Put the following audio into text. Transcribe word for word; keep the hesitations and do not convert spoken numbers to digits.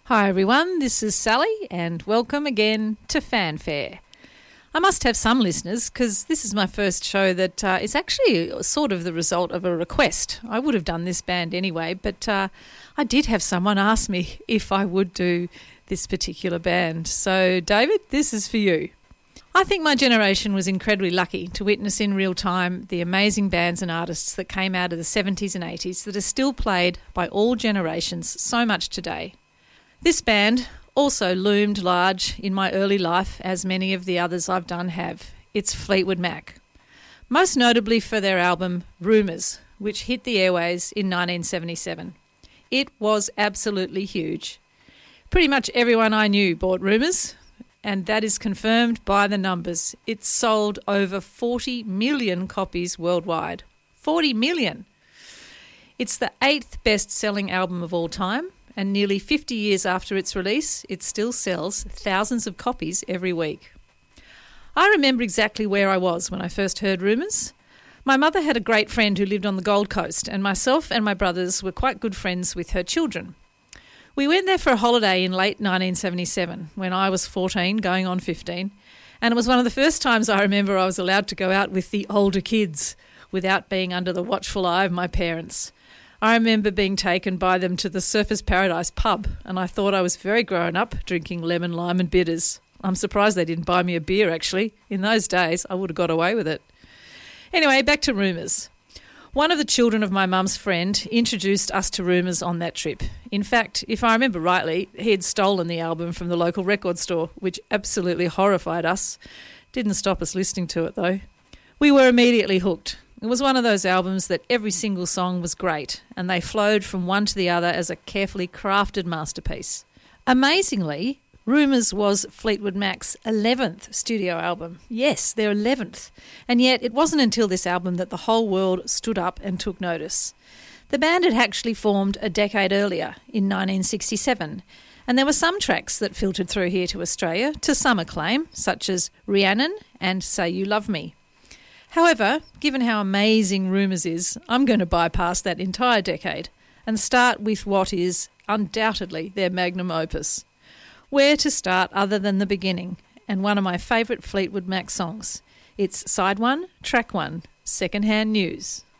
Hi everyone, this is Sally and welcome again to Fanfare. I must have some listeners because this is my first show that uh, is actually sort of the result of a request. I would have done this band anyway, but uh, I did have someone ask me if I would do this particular band. So David, this is for you. I think my generation was incredibly lucky to witness in real time the amazing bands and artists that came out of the seventies and eighties that are still played by all generations so much today. This band also loomed large in my early life, as many of the others I've done have. It's Fleetwood Mac, most notably for their album Rumours, which hit the airways in nineteen seventy-seven. It was absolutely huge. Pretty much everyone I knew bought Rumours, and that is confirmed by the numbers. It sold over forty million copies worldwide. forty million! It's the eighth best-selling album of all time, and nearly fifty years after its release, it still sells thousands of copies every week. I remember exactly where I was when I first heard Rumours. My mother had a great friend who lived on the Gold Coast, and myself and my brothers were quite good friends with her children. We went there for a holiday in late nineteen seventy-seven, when I was fourteen, going on fifteen, and it was one of the first times I remember I was allowed to go out with the older kids without being under the watchful eye of my parents. I remember being taken by them to the Surfers Paradise pub, and I thought I was very grown up, drinking lemon, lime and bitters. I'm surprised they didn't buy me a beer, actually. In those days, I would have got away with it. Anyway, back to Rumours. One of the children of my mum's friend introduced us to Rumours on that trip. In fact, if I remember rightly, he had stolen the album from the local record store, which absolutely horrified us. Didn't stop us listening to it, though. We were immediately hooked. It was one of those albums that every single song was great, and they flowed from one to the other as a carefully crafted masterpiece. Amazingly, Rumours was Fleetwood Mac's eleventh studio album. Yes, their eleventh. And yet it wasn't until this album that the whole world stood up and took notice. The band had actually formed a decade earlier, in nineteen sixty-seven, and there were some tracks that filtered through here to Australia to some acclaim, such as Rhiannon and Say You Love Me. However, given how amazing Rumours is, I'm going to bypass that entire decade and start with what is undoubtedly their magnum opus. Where to start other than the beginning, and one of my favourite Fleetwood Mac songs. It's Side one, Track one, Second-Hand News.